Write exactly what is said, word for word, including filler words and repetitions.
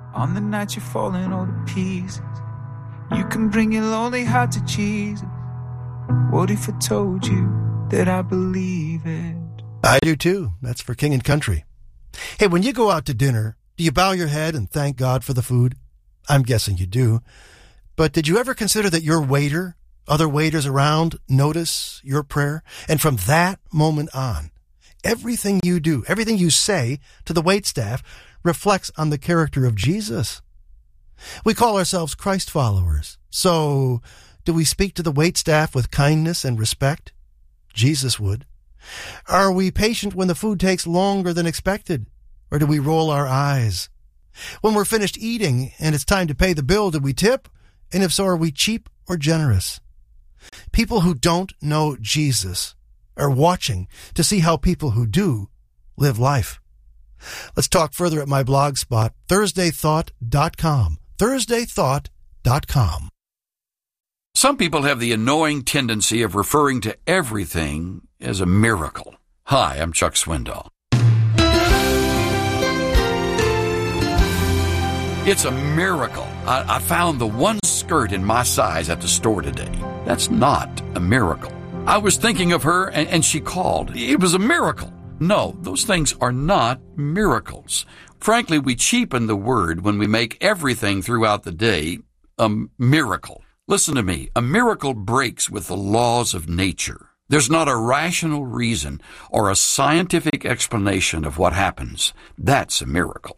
On the night you're falling all to pieces, you can bring your lonely heart to Jesus. What if I told you that I believe it? I do too. That's for King and Country. Hey, when you go out to dinner, do you bow your head and thank God for the food? I'm guessing you do. But did you ever consider that your waiter, other waiters around, notice your prayer? And from that moment on, everything you do, everything you say to the waitstaff reflects on the character of Jesus. We call ourselves Christ followers. So, do we speak to the waitstaff with kindness and respect? Jesus would. Are we patient when the food takes longer than expected? Or do we roll our eyes? When we're finished eating and it's time to pay the bill, do we tip? And if so, are we cheap or generous? People who don't know Jesus are watching to see how people who do live life. Let's talk further at my blog spot, thursday thought dot com. thursday thought dot com. Some people have the annoying tendency of referring to everything as a miracle. Hi, I'm Chuck Swindoll. It's a miracle. I, I found the one skirt in my size at the store today. That's not a miracle. I was thinking of her and, and she called. It was a miracle. No, those things are not miracles. Frankly, we cheapen the word when we make everything throughout the day a miracle. Listen to me. A miracle breaks with the laws of nature. There's not a rational reason or a scientific explanation of what happens. That's a miracle.